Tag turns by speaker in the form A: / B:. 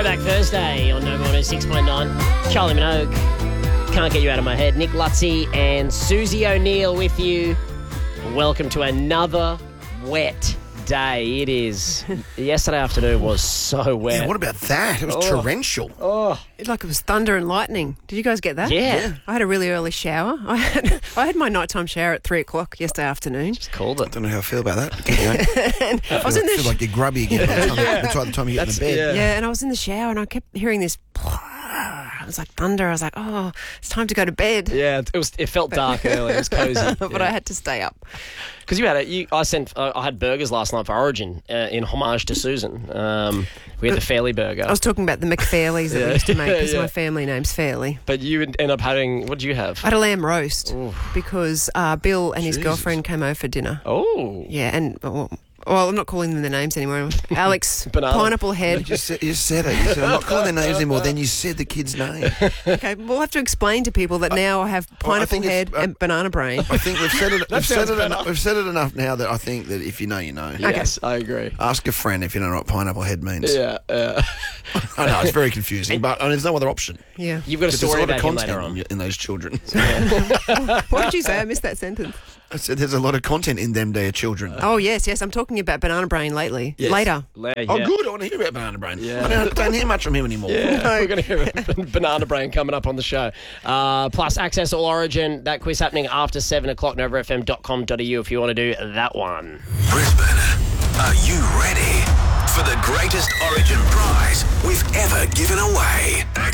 A: Throwback Thursday on Nova 106.9. Charlie Minogue, Can't Get You Out of My Head. Nick Lutzy and Susie O'Neill with you. Welcome to another wet day. It is. Yesterday afternoon was so wet.
B: Yeah, what about that? It was torrential.
C: Like it was thunder and lightning. Did you guys get that?
A: Yeah.
C: I had a really early shower. I had my nighttime shower at 3 o'clock yesterday afternoon.
A: Just called
B: I
A: it.
B: don't know how I feel about that.
C: And I was in
B: I
C: the
B: feel like you're grubby again by the time you get in the bed.
C: yeah, and I was in the shower and I kept hearing this. It was like thunder. I was like, oh, it's time to go to bed.
A: Yeah, it felt dark early. It was cozy.
C: But I had to stay up.
A: Because you had it. I had burgers last night for Origin in homage to Susan. We had the Fairley burger.
C: I was talking about the McFairleys that we used to make because
A: Yeah.
C: my family name's Fairley.
A: But you end up having, what did you have?
C: I had a lamb roast because Bill and his girlfriend came over for dinner.
A: Oh.
C: Yeah, and well, I'm not calling them their names anymore. Alex,
A: Banana.
C: Pineapple
B: You
C: Head.
B: just said it. You said, I'm not calling their names anymore. Then you said the kid's name.
C: Okay, we'll have to explain to people that now I have Pineapple
B: think it's-
C: Head and Banana Brain.
B: I think we've said it.
A: sounds better.
B: We've said it enough now that I think that if you know, you know.
A: Yes, I agree.
B: Ask a friend if you don't know what pineapple head means.
A: Yeah.
B: I know it's very confusing, but there's no other option.
C: Yeah.
A: You've got a
B: There's a
A: story
B: lot of
A: about him later
B: content
A: on.
B: in those children.
C: What did you say? I missed that sentence.
B: I said there's a lot of content in them there children.
C: Oh, yes. I'm talking about Banana Brain lately.
B: Yes.
C: Later.
B: Oh, good. I want to hear about Banana Brain.
A: Yeah.
B: I don't hear much from him anymore.
A: Yeah, we're going to hear Banana Brain coming up on the show. Plus, access all Origin. That quiz happening after 7 o'clock. NovaFM.com.au if you want to do that one.
D: Brisbane, are you ready for the greatest Origin prize we've ever given away?